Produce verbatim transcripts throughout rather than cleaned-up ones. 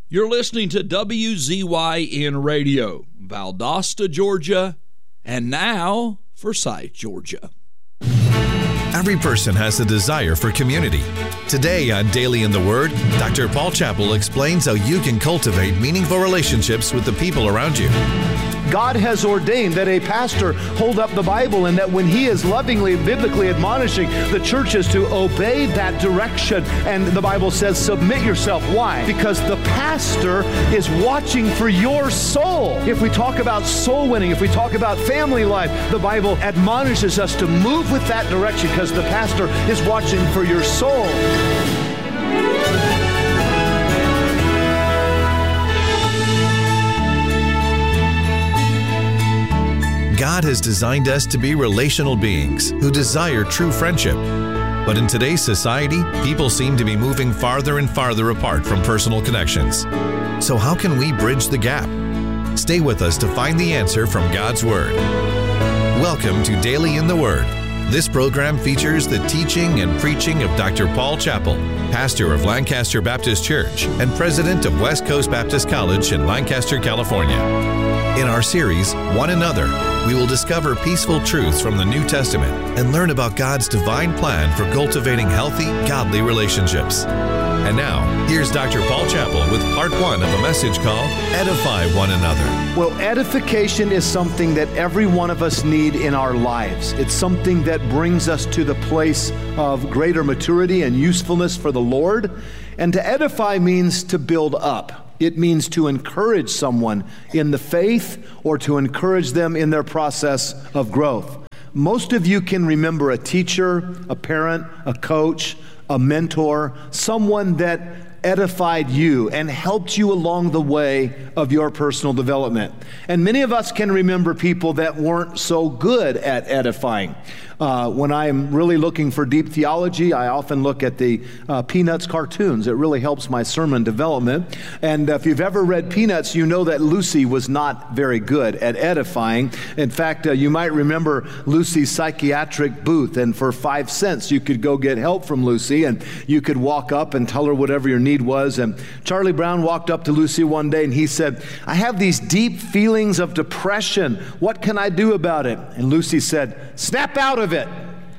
You're listening to W Z Y N Radio, Valdosta, Georgia, and now Forsyth, Georgia. Every person has a desire for community. Today on Daily in the Word, Doctor Paul Chappell explains how you can cultivate meaningful relationships with the people around you. God has ordained that a pastor hold up the Bible, and that when he is lovingly, biblically admonishing the churches to obey that direction, and the Bible says, submit yourself. Why? Because the pastor is watching for your soul. If we talk about soul winning, if we talk about family life, the Bible admonishes us to move with that direction because the pastor is watching for your soul. God has designed us to be relational beings who desire true friendship. But in today's society, people seem to be moving farther and farther apart from personal connections. So how can we bridge the gap? Stay with us to find the answer from God's Word. Welcome to Daily in the Word. This program features the teaching and preaching of Doctor Paul Chappell, pastor of Lancaster Baptist Church and president of West Coast Baptist College in Lancaster, California. In our series, One Another, we will discover peaceful truths from the New Testament and learn about God's divine plan for cultivating healthy, godly relationships. And now, here's Doctor Paul Chappell with part one of a message called Edify One Another. Well, edification is something that every one of us need in our lives. It's something that brings us to the place of greater maturity and usefulness for the Lord. And to edify means to build up. It means to encourage someone in the faith or to encourage them in their process of growth. Most of you can remember a teacher, a parent, a coach, a mentor, someone that edified you and helped you along the way of your personal development. And many of us can remember people that weren't so good at edifying. Uh, when I'm really looking for deep theology, I often look at the uh, Peanuts cartoons. It really helps my sermon development. And if you've ever read Peanuts, you know that Lucy was not very good at edifying. In fact, uh, you might remember Lucy's psychiatric booth, and for five cents you could go get help from Lucy, and you could walk up and tell her whatever your need was. And Charlie Brown walked up to Lucy one day and he said, "I have these deep feelings of depression. What can I do about it?" And Lucy said, "Snap out of it."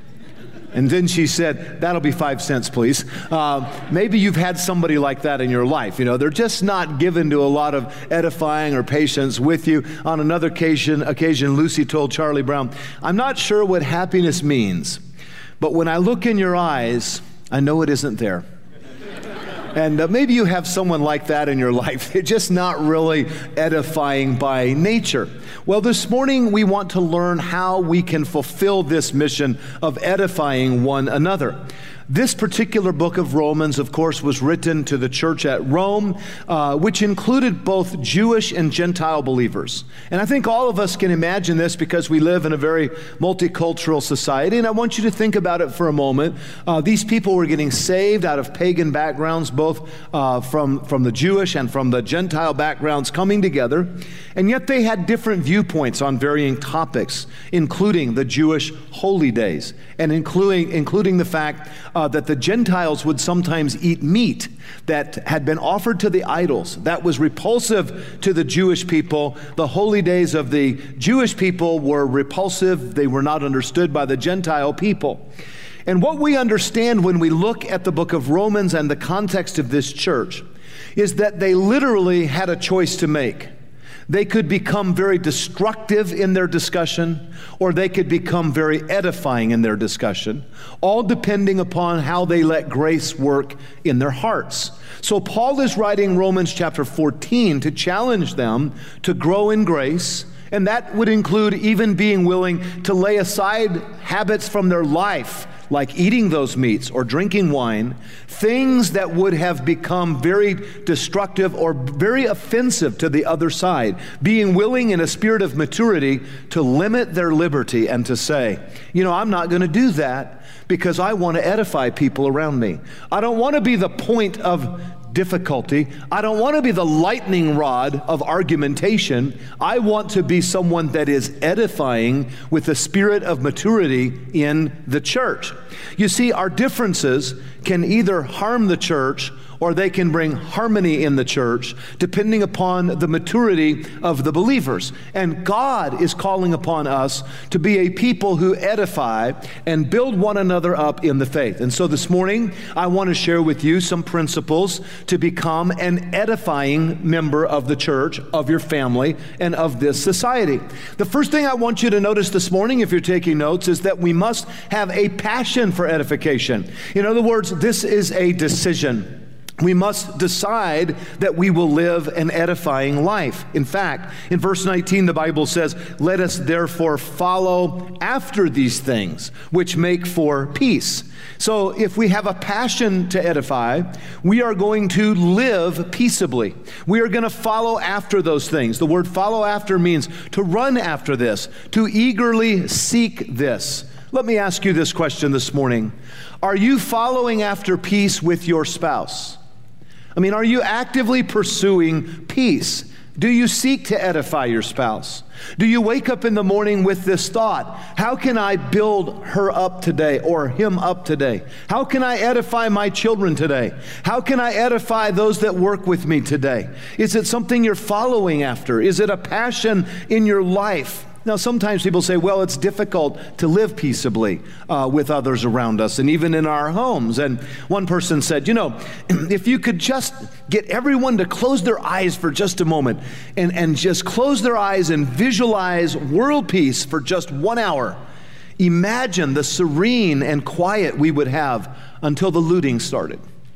And then she said, "That'll be five cents, please." Uh, maybe you've had somebody like that in your life. You know, they're just not given to a lot of edifying or patience with you. On another occasion, occasion, Lucy told Charlie Brown, "I'm not sure what happiness means, but when I look in your eyes, I know it isn't there." And uh, maybe you have someone like that in your life. They're just not really edifying by nature. Well, this morning we want to learn how we can fulfill this mission of edifying one another. This particular book of Romans, of course, was written to the church at Rome, uh, which included both Jewish and Gentile believers. And I think all of us can imagine this because we live in a very multicultural society. And I want you to think about it for a moment. Uh, these people were getting saved out of pagan backgrounds, both uh, from, from the Jewish and from the Gentile backgrounds coming together. And yet they had different viewpoints on varying topics, including the Jewish holy days, and including, including the fact uh, that the Gentiles would sometimes eat meat that had been offered to the idols. That was repulsive to the Jewish people. The holy days of the Jewish people were repulsive. They were not understood by the Gentile people. And what we understand when we look at the book of Romans and the context of this church is that they literally had a choice to make. They could become very destructive in their discussion, or they could become very edifying in their discussion, all depending upon how they let grace work in their hearts. So Paul is writing Romans chapter fourteen to challenge them to grow in grace, and that would include even being willing to lay aside habits from their life, like eating those meats or drinking wine, things that would have become very destructive or very offensive to the other side, being willing in a spirit of maturity to limit their liberty and to say, you know, I'm not going to do that because I want to edify people around me. I don't want to be the point of difficulty. I don't want to be the lightning rod of argumentation. I want to be someone that is edifying with the spirit of maturity in the church. You see, our differences can either harm the church or they can bring harmony in the church, depending upon the maturity of the believers. And God is calling upon us to be a people who edify and build one another up in the faith. And so this morning, I want to share with you some principles to become an edifying member of the church, of your family, and of this society. The first thing I want you to notice this morning, if you're taking notes, is that we must have a passion for edification. In other words, this is a decision. We must decide that we will live an edifying life. In fact, in verse nineteen, the Bible says, "Let us therefore follow after these things, which make for peace." So if we have a passion to edify, we are going to live peaceably. We are going to follow after those things. The word follow after means to run after this, to eagerly seek this. Let me ask you this question this morning. Are you following after peace with your spouse? I mean, are you actively pursuing peace? Do you seek to edify your spouse? Do you wake up in the morning with this thought, how can I build her up today or him up today? How can I edify my children today? How can I edify those that work with me today? Is it something you're following after? Is it a passion in your life? Now, sometimes people say, well, it's difficult to live peaceably uh, with others around us and even in our homes. And one person said, you know, if you could just get everyone to close their eyes for just a moment and, and just close their eyes and visualize world peace for just one hour, imagine the serene and quiet we would have until the looting started.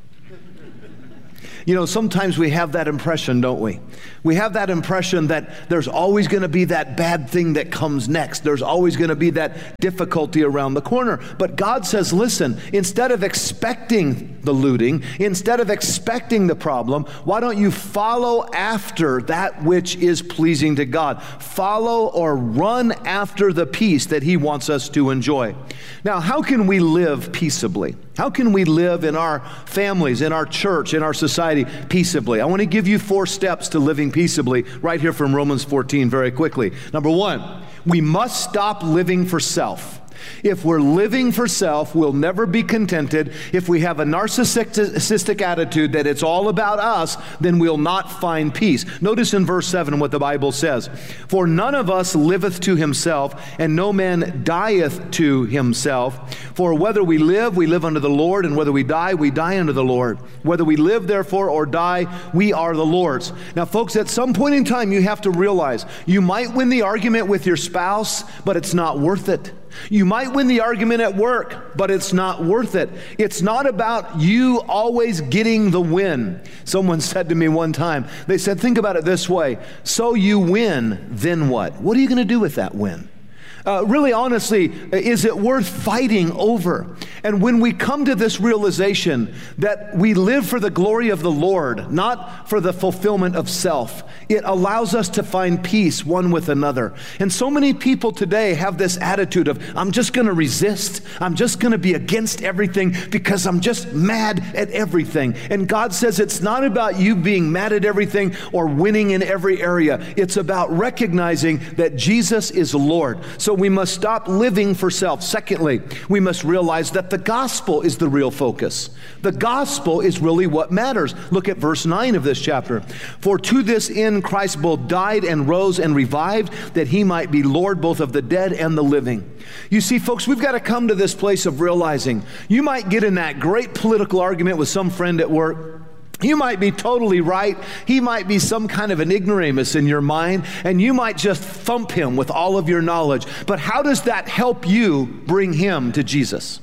You know, sometimes we have that impression, don't we? We have that impression that there's always going to be that bad thing that comes next. There's always going to be that difficulty around the corner. But God says, listen, instead of expecting the looting, instead of expecting the problem, why don't you follow after that which is pleasing to God? Follow or run after the peace that He wants us to enjoy. Now, how can we live peaceably? How can we live in our families, in our church, in our society peaceably? I want to give you four steps to living peaceably right here from Romans fourteen very quickly. Number one, we must stop living for self. If we're living for self, we'll never be contented. If we have a narcissistic attitude that it's all about us, then we'll not find peace. Notice in verse seven what the Bible says. For none of us liveth to himself, and no man dieth to himself. For whether we live, we live unto the Lord, and whether we die, we die unto the Lord. Whether we live, therefore, or die, we are the Lord's. Now, folks, at some point in time, you have to realize you might win the argument with your spouse, but it's not worth it. You might win the argument at work, but it's not worth it. It's not about you always getting the win. Someone said to me one time, they said, think about it this way. So you win, then what? What are you going to do with that win? Uh, really, honestly, is it worth fighting over? And when we come to this realization that we live for the glory of the Lord, not for the fulfillment of self, it allows us to find peace one with another. And so many people today have this attitude of, I'm just going to resist. I'm just going to be against everything because I'm just mad at everything. And God says it's not about you being mad at everything or winning in every area. It's about recognizing that Jesus is Lord. So we must stop living for self. Secondly, we must realize that the gospel is the real focus. The gospel is really what matters. Look at verse nine of this chapter. For to this end Christ both died and rose and revived, that he might be Lord both of the dead and the living. You see, folks, we've got to come to this place of realizing you might get in that great political argument with some friend at work. You might be totally right. He might be some kind of an ignoramus in your mind, and you might just thump him with all of your knowledge. But how does that help you bring him to Jesus?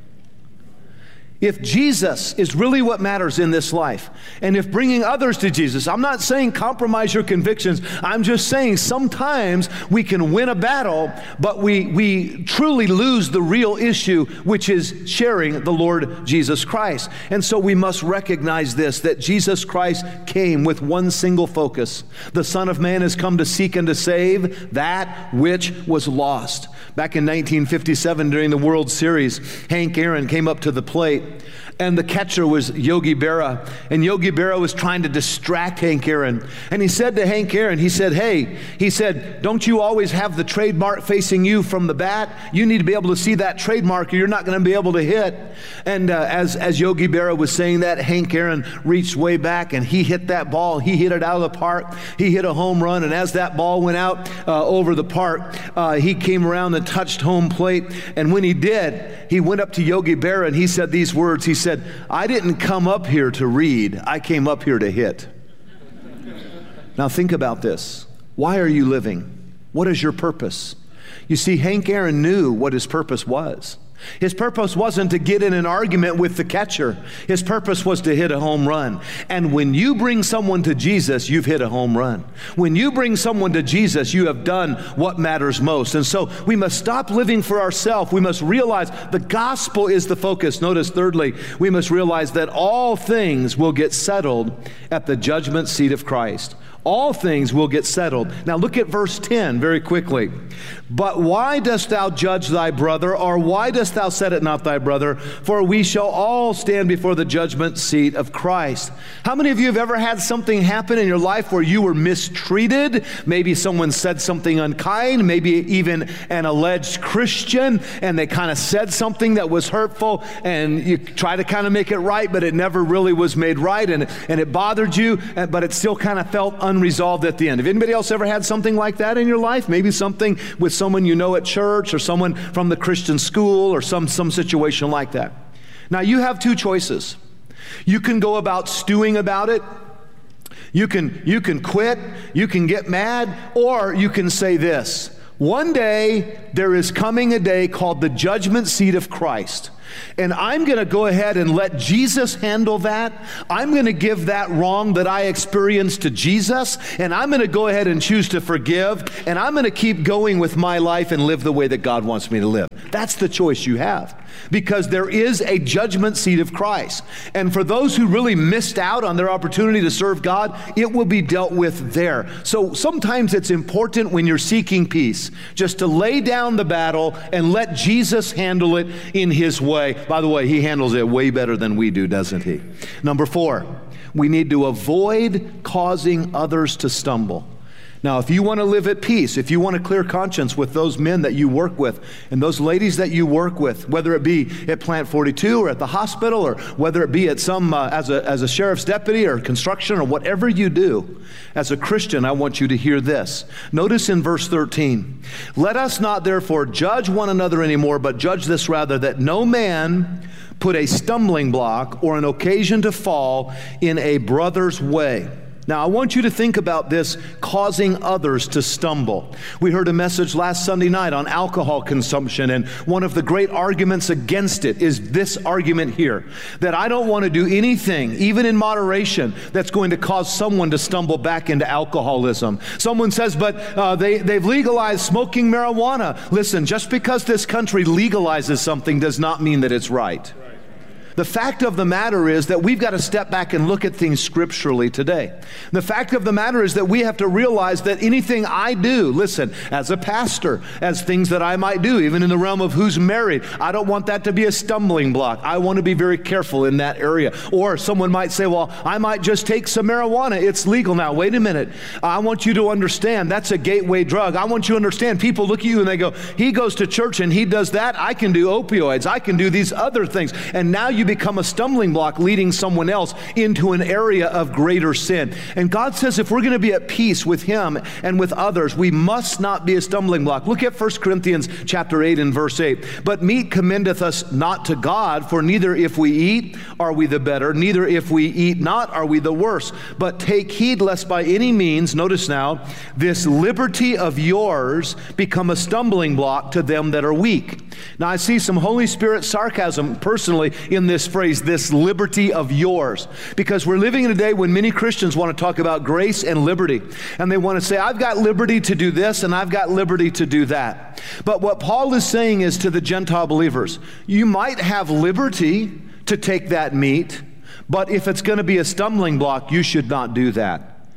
If Jesus is really what matters in this life, and if bringing others to Jesus, I'm not saying compromise your convictions. I'm just saying sometimes we can win a battle, but we, we truly lose the real issue, which is sharing the Lord Jesus Christ. And so we must recognize this, that Jesus Christ came with one single focus. The Son of Man has come to seek and to save that which was lost. Back in nineteen fifty-seven during the World Series, Hank Aaron came up to the plate And the catcher was Yogi Berra. And Yogi Berra was trying to distract Hank Aaron. And he said to Hank Aaron, he said, hey, he said, don't you always have the trademark facing you from the bat? You need to be able to see that trademark or you're not going to be able to hit. And uh, as, as Yogi Berra was saying that, Hank Aaron reached way back and he hit that ball. He hit it out of the park. He hit a home run. And as that ball went out uh, over the park, uh, he came around and touched home plate. And when he did, he went up to Yogi Berra and he said these words. He said, I didn't come up here to read. I came up here to hit. Now think about this. Why are you living? What is your purpose? You see, Hank Aaron knew what his purpose was. His purpose wasn't to get in an argument with the catcher. His purpose was to hit a home run. And when you bring someone to Jesus, you've hit a home run. When you bring someone to Jesus, you have done what matters most. And so we must stop living for ourselves. We must realize the gospel is the focus. Notice, thirdly, we must realize that all things will get settled at the judgment seat of Christ. All things will get settled. Now look at verse ten very quickly. But why dost thou judge thy brother, or why dost thou set it not thy brother? For we shall all stand before the judgment seat of Christ. How many of you have ever had something happen in your life where you were mistreated? Maybe someone said something unkind, maybe even an alleged Christian, and they kind of said something that was hurtful, and you try to kind of make it right, but it never really was made right, and, and it bothered you, but it still kind of felt unresolved at the end. Have anybody else ever had something like that in your life? Maybe something with someone you know at church, or someone from the Christian school, or some, some situation like that. Now you have two choices. You can go about stewing about it. You can, you can quit. You can get mad. Or you can say this: one day there is coming a day called the judgment seat of Christ. And I'm going to go ahead and let Jesus handle that. I'm going to give that wrong that I experienced to Jesus, and I'm going to go ahead and choose to forgive, and I'm going to keep going with my life and live the way that God wants me to live. That's the choice you have, because there is a judgment seat of Christ. And for those who really missed out on their opportunity to serve God, it will be dealt with there. So sometimes it's important when you're seeking peace just to lay down the battle and let Jesus handle it in His way. By the way, He handles it way better than we do, doesn't He? Number four, we need to avoid causing others to stumble. Now, if you want to live at peace, if you want a clear conscience with those men that you work with and those ladies that you work with, whether it be at Plant forty-two or at the hospital, or whether it be at some uh, as a as a sheriff's deputy or construction or whatever you do, as a Christian, I want you to hear this. Notice in verse thirteen, let us not therefore judge one another anymore, but judge this rather, that no man put a stumbling block or an occasion to fall in a brother's way. Now, I want you to think about this, causing others to stumble. We heard a message last Sunday night on alcohol consumption, and one of the great arguments against it is this argument here, that I don't want to do anything, even in moderation, that's going to cause someone to stumble back into alcoholism. Someone says, but uh, they, they've legalized smoking marijuana. Listen, just because this country legalizes something does not mean that it's right. The fact of the matter is that we've got to step back and look at things scripturally today. The fact of the matter is that we have to realize that anything I do, listen, as a pastor, as things that I might do, even in the realm of who's married, I don't want that to be a stumbling block. I want to be very careful in that area. Or someone might say, well, I might just take some marijuana. It's legal now. Wait a minute. I want you to understand that's a gateway drug. I want you to understand people look at you and they go, he goes to church and he does that. I can do opioids. I can do these other things. And now you become a stumbling block, leading someone else into an area of greater sin. And God says if we're going to be at peace with Him and with others, we must not be a stumbling block. Look at First Corinthians chapter eight and verse eight. But meat commendeth us not to God, for neither if we eat are we the better, neither if we eat not are we the worse. But take heed lest by any means, notice now, this liberty of yours become a stumbling block to them that are weak. Now I see some Holy Spirit sarcasm personally in this phrase, this liberty of yours, because we're living in a day when many Christians want to talk about grace and liberty, and they want to say, I've got liberty to do this and I've got liberty to do that. But what Paul is saying is to the Gentile believers, you might have liberty to take that meat, but if it's going to be a stumbling block, you should not do that.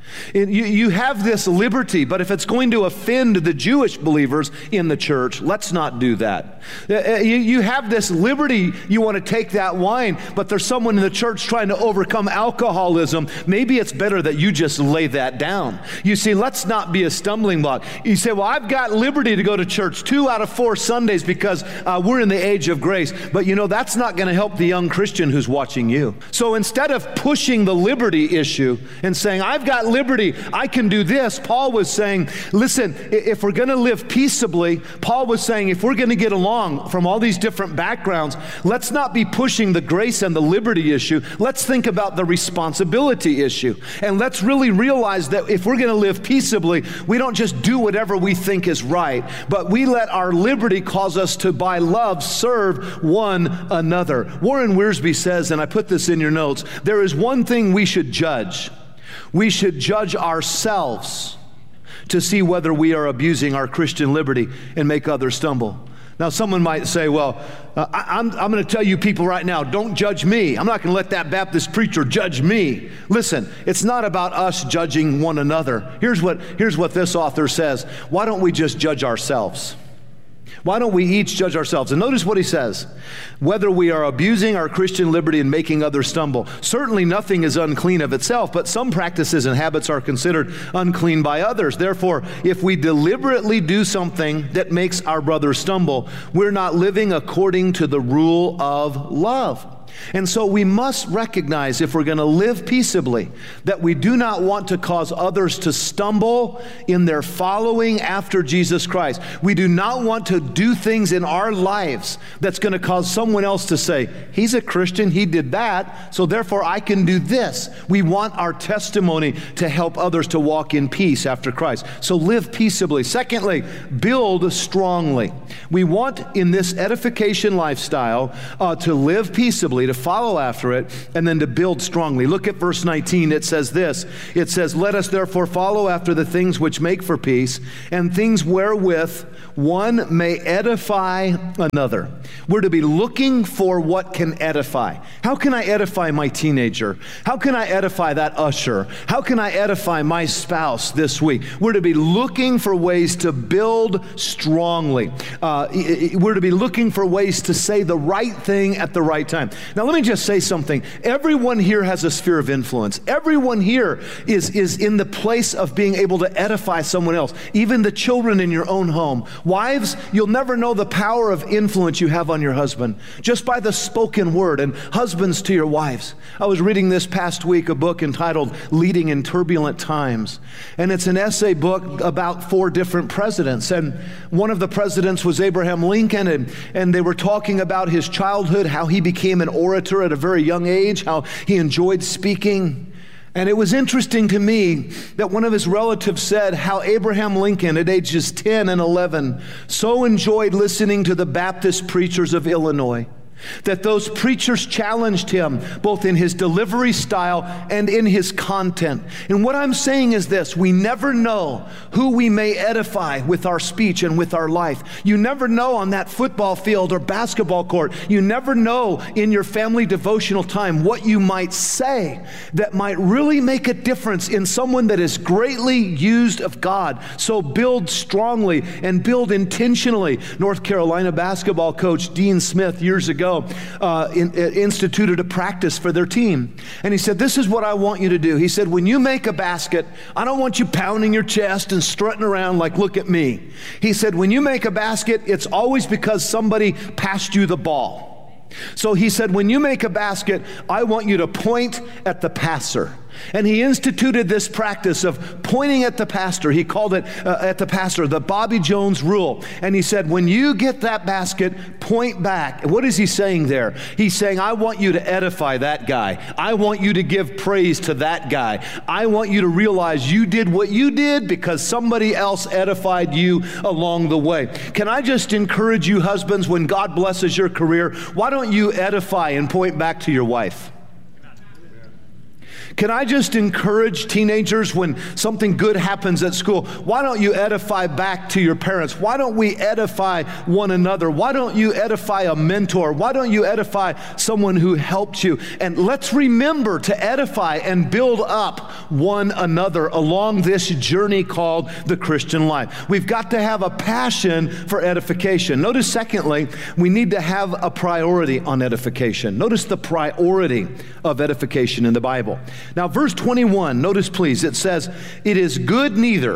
You, you have this liberty, but if it's going to offend the Jewish believers in the church, let's not do that. You, you have this liberty, you want to take that wine, but there's someone in the church trying to overcome alcoholism. Maybe it's better that you just lay that down. You see, let's not be a stumbling block. You say, well, I've got liberty to go to church two out of four Sundays because uh, we're in the age of grace. But you know, that's not going to help the young Christian who's watching you. So instead of pushing the liberty issue and saying, I've got liberty, Liberty, I can do this. Paul was saying, listen, if we're going to live peaceably, Paul was saying, if we're going to get along from all these different backgrounds, let's not be pushing the grace and the liberty issue. Let's think about the responsibility issue. And let's really realize that if we're going to live peaceably, we don't just do whatever we think is right, but we let our liberty cause us to, by love, serve one another. Warren Wiersbe says, and I put this in your notes, there is one thing we should judge. We should judge ourselves to see whether we are abusing our Christian liberty and make others stumble. Now, someone might say, well, uh, I, I'm, I'm going to tell you people right now, don't judge me. I'm not going to let that Baptist preacher judge me. Listen, it's not about us judging one another. Here's what, here's what this author says. Why don't we just judge ourselves? Why don't we each judge ourselves? And notice what he says. Whether we are abusing our Christian liberty and making others stumble. Certainly nothing is unclean of itself, but some practices and habits are considered unclean by others. Therefore, if we deliberately do something that makes our brother stumble, we're not living according to the rule of love. And so we must recognize, if we're going to live peaceably, that we do not want to cause others to stumble in their following after Jesus Christ. We do not want to do things in our lives that's going to cause someone else to say, he's a Christian, he did that, so therefore I can do this. We want our testimony to help others to walk in peace after Christ. So live peaceably. Secondly, build strongly. We want in this edification lifestyle uh, to live peaceably, to follow after it, and then to build strongly. Look at verse nineteen. It says this. It says, let us therefore follow after the things which make for peace, and things wherewith one may edify another. We're to be looking for what can edify. How can I edify my teenager? How can I edify that usher? How can I edify my spouse this week? We're to be looking for ways to build strongly. Uh, we're to be looking for ways to say the right thing at the right time. Now, let me just say something. Everyone here has a sphere of influence. Everyone here is, is in the place of being able to edify someone else, even the children in your own home. Wives, you'll never know the power of influence you have on your husband just by the spoken word. And husbands to your wives. I was reading this past week a book entitled Leading in Turbulent Times. And it's an essay book about four different presidents. And one of the presidents was Abraham Lincoln. And, and they were talking about his childhood, how he became an orator at a very young age, how he enjoyed speaking. And it was interesting to me that one of his relatives said how Abraham Lincoln, at ages ten and eleven, so enjoyed listening to the Baptist preachers of Illinois, that those preachers challenged him both in his delivery style and in his content. And what I'm saying is this: we never know who we may edify with our speech and with our life. You never know on that football field or basketball court. You never know in your family devotional time what you might say that might really make a difference in someone that is greatly used of God. So build strongly and build intentionally. North Carolina basketball coach Dean Smith years ago Uh, in, uh, instituted a practice for their team. And he said, this is what I want you to do. He said, when you make a basket, I don't want you pounding your chest and strutting around like, look at me. He said, when you make a basket, it's always because somebody passed you the ball. So he said, when you make a basket, I want you to point at the passer. And he instituted this practice of pointing at the pastor. He called it uh, at the pastor, the Bobby Jones rule. And he said, when you get that basket, point back. What is he saying there? He's saying, I want you to edify that guy. I want you to give praise to that guy. I want you to realize you did what you did because somebody else edified you along the way. Can I just encourage you, husbands, when God blesses your career, why don't you edify and point back to your wife? Can I just encourage teenagers when something good happens at school? Why don't you edify back to your parents? Why don't we edify one another? Why don't you edify a mentor? Why don't you edify someone who helped you? And let's remember to edify and build up one another along this journey called the Christian life. We've got to have a passion for edification. Notice, secondly, we need to have a priority on edification. Notice the priority of edification in the Bible. Now, verse twenty-one, notice please, it says, "It is good neither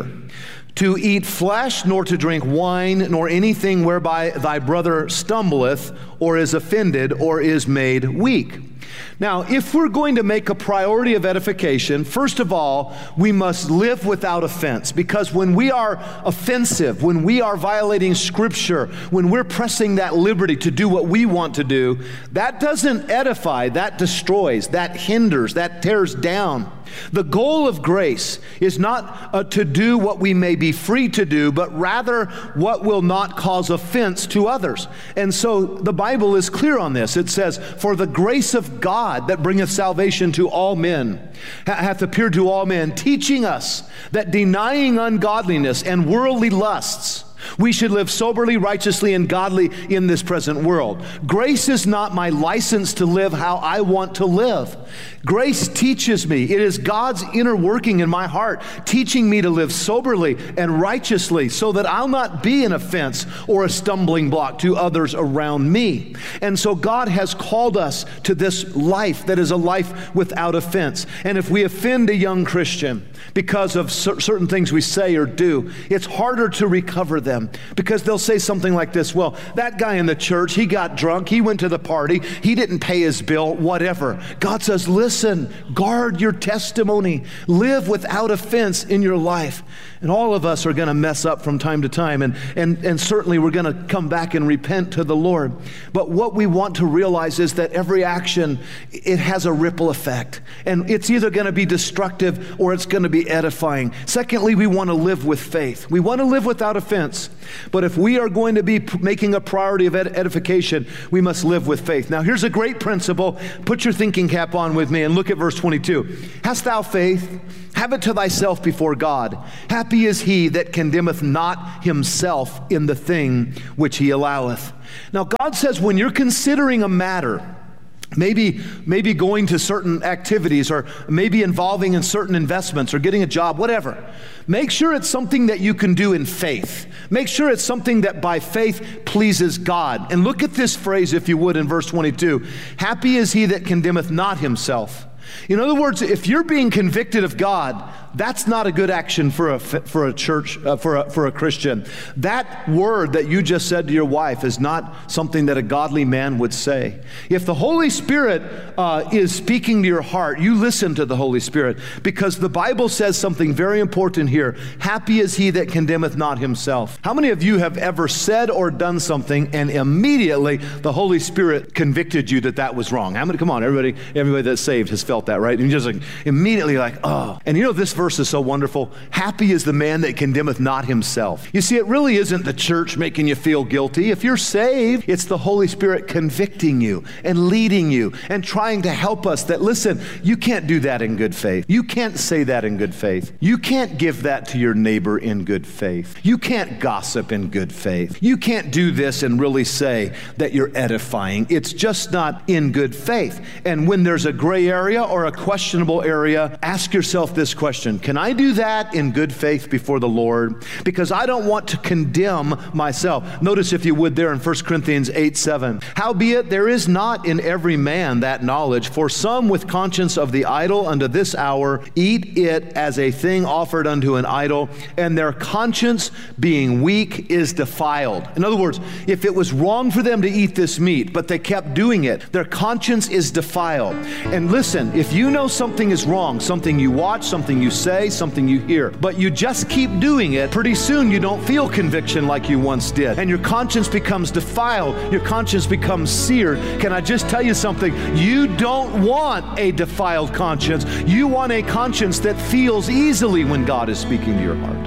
to eat flesh, nor to drink wine, nor anything whereby thy brother stumbleth, or is offended, or is made weak." Now, if we're going to make a priority of edification, first of all, we must live without offense. Because when we are offensive, when we are violating Scripture, when we're pressing that liberty to do what we want to do, that doesn't edify, that destroys, that hinders, that tears down. The goal of grace is not uh, to do what we may be free to do, but rather what will not cause offense to others. And so the Bible is clear on this. It says, "For the grace of God that bringeth salvation to all men ha- hath appeared to all men, teaching us that denying ungodliness and worldly lusts, we should live soberly, righteously, and godly in this present world." Grace is not my license to live how I want to live. Grace teaches me. It is God's inner working in my heart, teaching me to live soberly and righteously so that I'll not be an offense or a stumbling block to others around me. And so God has called us to this life that is a life without offense. And if we offend a young Christian because of cer- certain things we say or do, it's harder to recover them because they'll say something like this, "Well, that guy in the church, he got drunk, he went to the party, he didn't pay his bill," whatever. God says, listen, guard your testimony, live without offense in your life. And all of us are going to mess up from time to time, and, and, and certainly we're going to come back and repent to the Lord. But what we want to realize is that every action, it has a ripple effect, and it's either going to be destructive or it's going to be edifying. Secondly, we want to live with faith. We want to live without offense, but if we are going to be p- making a priority of ed- edification, we must live with faith. Now, here's a great principle. Put your thinking cap on with me and look at verse twenty-two. "Hast thou faith? Have it to thyself before God. Happy is he that condemneth not himself in the thing which he alloweth." Now, God says when you're considering a matter, Maybe, maybe going to certain activities, or maybe involving in certain investments, or getting a job, whatever, make sure it's something that you can do in faith. Make sure it's something that by faith pleases God. And look at this phrase, if you would, in verse twenty-two. "Happy is he that condemneth not himself." In other words, if you're being convicted of God, that's not a good action for a for a church uh, for a, for a Christian. That word that you just said to your wife is not something that a godly man would say. If the Holy Spirit uh, is speaking to your heart, you listen to the Holy Spirit, because the Bible says something very important here. Happy is he that condemneth not himself. How many of you have ever said or done something and immediately the Holy Spirit convicted you that that was wrong? How many? Come on, everybody, everybody that's saved has felt that, right? And you're just like immediately like, oh. And you know, this verse is so wonderful. Happy is the man that condemneth not himself. You see, it really isn't the church making you feel guilty. If you're saved, it's the Holy Spirit convicting you and leading you and trying to help us that, listen, you can't do that in good faith. You can't say that in good faith. You can't give that to your neighbor in good faith. You can't gossip in good faith. You can't do this and really say that you're edifying. It's just not in good faith. And when there's a gray area or a questionable area, ask yourself this question: can I do that in good faith before the Lord? Because I don't want to condemn myself. Notice, if you would, there in First Corinthians eight seven. "Howbeit there is not in every man that knowledge, for some with conscience of the idol unto this hour eat it as a thing offered unto an idol, and their conscience being weak is defiled." In other words, if it was wrong for them to eat this meat, but they kept doing it, their conscience is defiled. And listen, if you know something is wrong, something you watch, something you say, something you hear, but you just keep doing it, pretty soon you don't feel conviction like you once did, and your conscience becomes defiled, your conscience becomes seared. Can I just tell you something? You don't want a defiled conscience. You want a conscience that feels easily when God is speaking to your heart.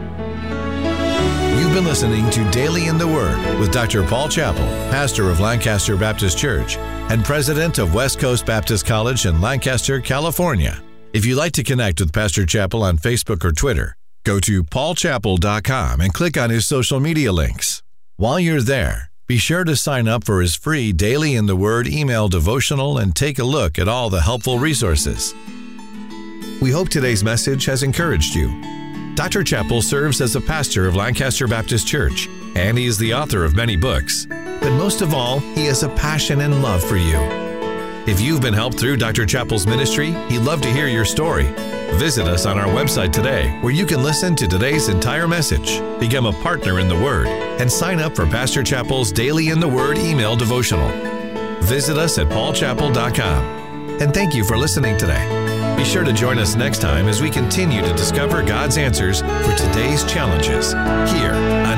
You've been listening to Daily in the Word with Doctor Paul Chappell, pastor of Lancaster Baptist Church and president of West Coast Baptist College in Lancaster, California. If you'd like to connect with Pastor Chappell on Facebook or Twitter, go to paul chappell dot com and click on his social media links. While you're there, be sure to sign up for his free Daily in the Word email devotional and take a look at all the helpful resources. We hope today's message has encouraged you. Doctor Chappell serves as a pastor of Lancaster Baptist Church, and he is the author of many books. But most of all, he has a passion and love for you. If you've been helped through Doctor Chappell's ministry, he'd love to hear your story. Visit us on our website today, where you can listen to today's entire message, become a partner in the Word, and sign up for Pastor Chappell's Daily in the Word email devotional. Visit us at paul chappell dot com. And thank you for listening today. Be sure to join us next time as we continue to discover God's answers for today's challenges here